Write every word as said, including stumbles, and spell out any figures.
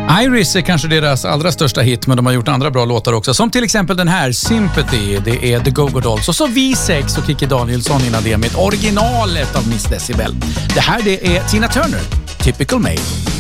Iris är kanske deras allra största hit, men de har gjort andra bra låtar också. Som till exempel den här, Sympathy. Det är The Go-Go Dolls. Och så V sex och Kikki Danielsson innan det med originalet av Miss Decibel. Det här det är Tina Turner, Typical Male.